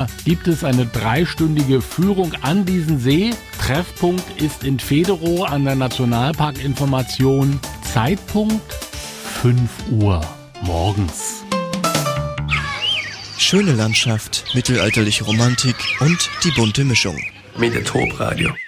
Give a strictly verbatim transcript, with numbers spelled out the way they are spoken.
gibt es eine dreistündige Führung an diesen See. Treffpunkt ist in Federow an der Nationalparkinformation. Zeitpunkt fünf Uhr morgens. Schöne Landschaft, mittelalterliche Romantik und die bunte Mischung. Mit der Top Radio.